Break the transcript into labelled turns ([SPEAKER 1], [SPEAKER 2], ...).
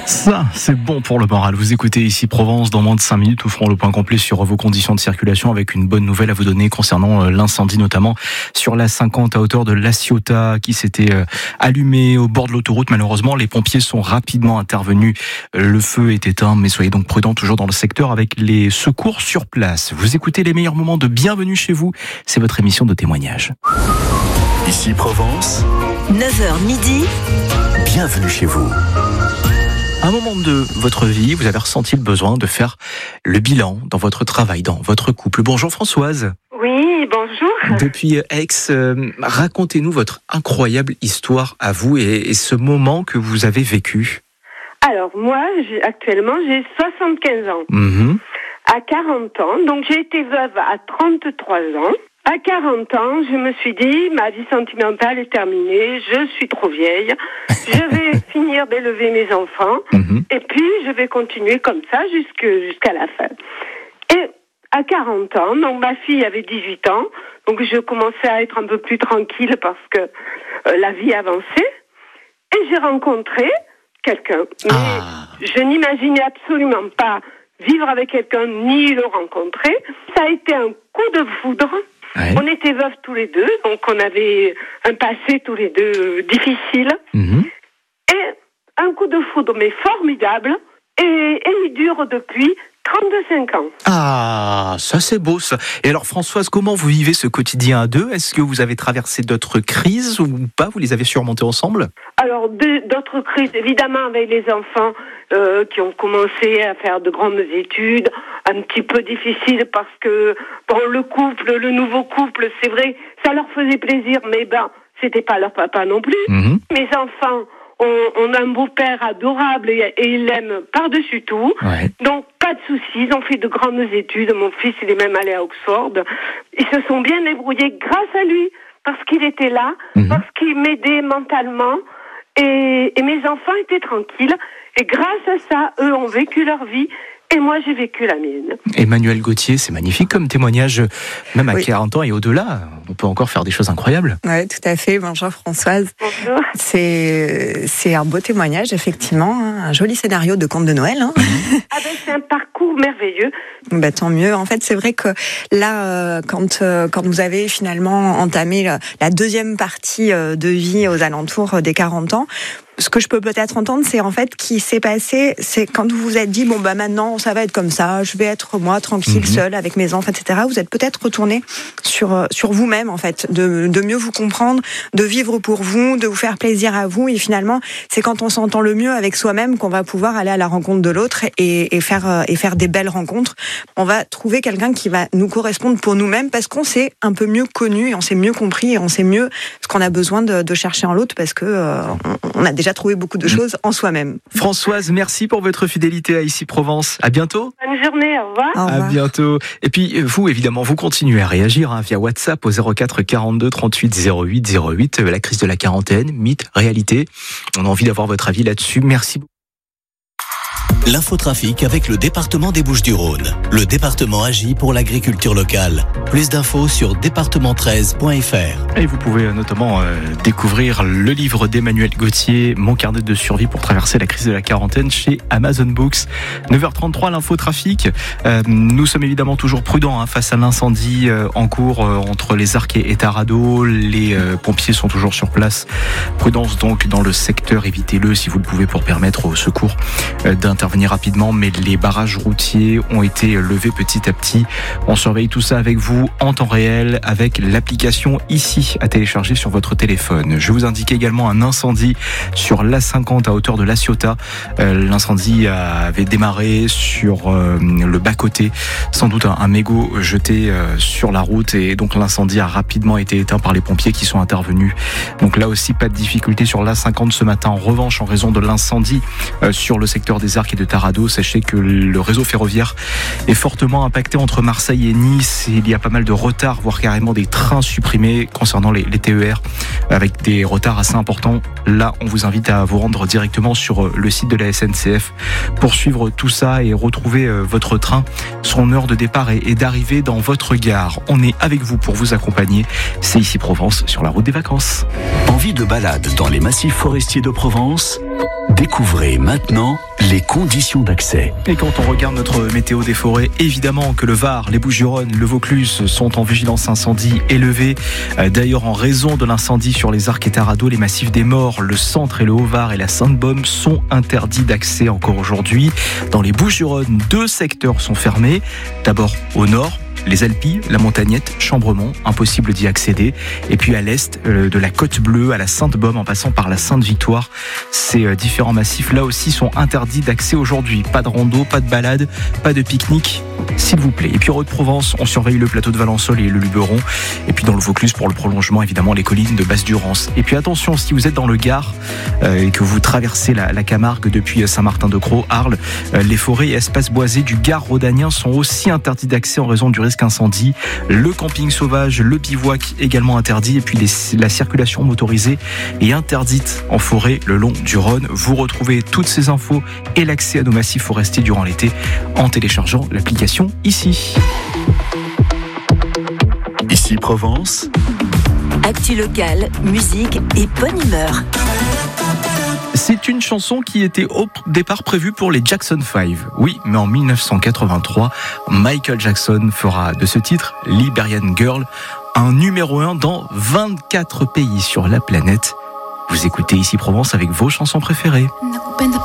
[SPEAKER 1] Ça, c'est bon pour le moral. Vous écoutez ici Provence. Dans moins de 5 minutes, nous ferons le point complet sur vos conditions de circulation avec une bonne nouvelle à vous donner concernant l'incendie, notamment sur la 50 à hauteur de La Ciotat qui s'était allumé au bord de l'autoroute. Malheureusement, les pompiers sont rapidement intervenus. Le feu est éteint, mais soyez donc prudents toujours dans le secteur avec les secours sur place. Vous écoutez les meilleurs moments de Bienvenue chez vous. C'est votre émission de témoignage.
[SPEAKER 2] Ici Provence,
[SPEAKER 3] 9h midi.
[SPEAKER 2] Bienvenue chez vous.
[SPEAKER 1] À un moment de votre vie, vous avez ressenti le besoin de faire le bilan dans votre travail, dans votre couple. Bonjour Françoise.
[SPEAKER 4] Oui, bonjour.
[SPEAKER 1] Depuis Aix, racontez-nous votre incroyable histoire à vous et ce moment que vous avez vécu.
[SPEAKER 4] Alors moi, actuellement, j'ai 75 ans. À 40 ans, donc j'ai été veuve à 33 ans. À 40 ans, je me suis dit, ma vie sentimentale est terminée, je suis trop vieille, je vais finir d'élever mes enfants, et puis je vais continuer comme ça jusqu'à la fin. Et à 40 ans, donc ma fille avait 18 ans, donc je commençais à être un peu plus tranquille parce que la vie avançait, et j'ai rencontré quelqu'un. Mais je n'imaginais absolument pas vivre avec quelqu'un ni le rencontrer. Ça a été un coup de foudre. Ouais. On était veuves tous les deux, donc on avait un passé tous les deux difficile. Et un coup de foudre, mais formidable, et il dure depuis 35 ans.
[SPEAKER 1] Ah, ça c'est beau ça. Et alors Françoise, comment vous vivez ce quotidien à deux ? Est-ce que vous avez traversé d'autres crises ou pas ? Vous les avez surmontées ensemble ?
[SPEAKER 4] Alors d'autres crises, évidemment avec les enfants qui ont commencé à faire de grandes études, un petit peu difficile parce que le nouveau couple, c'est vrai, ça leur faisait plaisir, mais c'était pas leur papa non plus. Mes enfants ont un beau-père adorable et ils l'aiment par-dessus tout. Ouais. Donc, pas de soucis. Ils ont fait de grandes études. Mon fils, il est même allé à Oxford. Ils se sont bien débrouillés grâce à lui, parce qu'il était là, parce qu'il m'aidait mentalement. Et mes enfants étaient tranquilles. Et grâce à ça, eux ont vécu leur vie. Et moi, j'ai vécu la mienne.
[SPEAKER 1] Emmanuel Gauthier, c'est magnifique comme témoignage. Même à 40 ans et au-delà, on peut encore faire des choses incroyables.
[SPEAKER 5] Oui, tout à fait. Bonjour Françoise.
[SPEAKER 4] Bonjour.
[SPEAKER 5] C'est un beau témoignage, effectivement. Un joli scénario de conte de Noël.
[SPEAKER 4] C'est un parcours merveilleux.
[SPEAKER 5] Tant mieux. En fait, c'est vrai que là, quand vous avez finalement entamé la deuxième partie de vie aux alentours des 40 ans, ce que je peux peut-être entendre, c'est en fait qui s'est passé, c'est quand vous vous êtes dit, maintenant, ça va être comme ça, je vais être moi, tranquille, seule, avec mes enfants, etc. Vous êtes peut-être retourné sur vous-même, en fait, de mieux vous comprendre, de vivre pour vous, de vous faire plaisir à vous. Et finalement, c'est quand on s'entend le mieux avec soi-même qu'on va pouvoir aller à la rencontre de l'autre et faire des belles rencontres. On va trouver quelqu'un qui va nous correspondre pour nous-mêmes parce qu'on s'est un peu mieux connu et on s'est mieux compris et on sait mieux ce qu'on a besoin de chercher en l'autre parce que on a déjà trouvé beaucoup de choses en soi-même.
[SPEAKER 1] Françoise, merci pour votre fidélité à Ici Provence. À bientôt.
[SPEAKER 4] Bonne journée, au revoir.
[SPEAKER 1] À bientôt. Et puis vous, évidemment, vous continuez à réagir via WhatsApp au 04 42 38 08 08. La crise de la quarantaine, mythe, réalité. On a envie d'avoir votre avis là-dessus. Merci beaucoup.
[SPEAKER 2] L'infotrafic avec le département des Bouches-du-Rhône. Le département agit pour l'agriculture locale. Plus d'infos sur département13.fr.
[SPEAKER 1] Et vous pouvez notamment découvrir le livre d'Emmanuel Gauthier, Mon carnet de survie pour traverser la crise de la quarantaine chez Amazon Books. 9h33, l'infotrafic. Nous sommes évidemment toujours prudents face à l'incendie en cours entre les Arcs et Tarado. Les pompiers sont toujours sur place. Prudence donc dans le secteur, évitez-le si vous le pouvez pour permettre aux secours d'intervenir rapidement, mais les barrages routiers ont été levés petit à petit. On surveille tout ça avec vous en temps réel avec l'application Ici à télécharger sur votre téléphone. Je vous indique également un incendie sur l'A50 à hauteur de La Ciotat. L'incendie avait démarré sur le bas-côté, sans doute un mégot jeté sur la route et donc l'incendie a rapidement été éteint par les pompiers qui sont intervenus. Donc là aussi pas de difficulté sur l'A50 ce matin. En revanche, en raison de l'incendie sur le secteur des Arcs et de Tarado, sachez que le réseau ferroviaire est fortement impacté entre Marseille et Nice. Il y a pas mal de retards, voire carrément des trains supprimés concernant les TER, avec des retards assez importants. Là, on vous invite à vous rendre directement sur le site de la SNCF pour suivre tout ça et retrouver votre train, son heure de départ et d'arrivée dans votre gare. On est avec vous pour vous accompagner. C'est Ici Provence sur la route des vacances.
[SPEAKER 2] Envie de balade dans les massifs forestiers de Provence ? Découvrez maintenant les conditions d'accès.
[SPEAKER 1] Et quand on regarde notre météo des forêts, évidemment que le Var, les Bouches-du-Rhône, le Vaucluse sont en vigilance incendie élevée. D'ailleurs, en raison de l'incendie sur les Arcs et Taradeau, les massifs des Maures, le centre et le Haut-Var et la Sainte-Baume sont interdits d'accès encore aujourd'hui. Dans les Bouches-du-Rhône, 2 secteurs sont fermés. D'abord au nord, les Alpilles, la Montagnette, Chambremont, impossible d'y accéder. Et puis à l'est, de la Côte Bleue à la Sainte-Baume en passant par la Sainte-Victoire, ces différents massifs là aussi sont interdits d'accès aujourd'hui. Pas de rando, pas de balade, pas de pique-nique, s'il vous plaît. Et puis en Haute-Provence, on surveille le plateau de Valençol et le Luberon. Et puis dans le Vaucluse, pour le prolongement, évidemment, les collines de Basse-Durance. Et puis attention, si vous êtes dans le Gard et que vous traversez la Camargue depuis Saint-Martin-de-Crau, Arles, les forêts et espaces boisés du Gard rhodanien sont aussi interdits d'accès en raison du risque incendie. Le camping sauvage, le bivouac également interdit. Et puis la circulation motorisée est interdite en forêt le long du Rhône. Vous retrouvez toutes ces infos et l'accès à nos massifs forestiers durant l'été en téléchargeant l'application ici.
[SPEAKER 2] Ici Provence.
[SPEAKER 3] Actu locale, musique et bonne humeur.
[SPEAKER 1] C'est une chanson qui était au départ prévue pour les Jackson 5. Oui, mais en 1983, Michael Jackson fera de ce titre, Liberian Girl, un numéro 1 dans 24 pays sur la planète. Vous écoutez Ici Provence avec vos chansons préférées.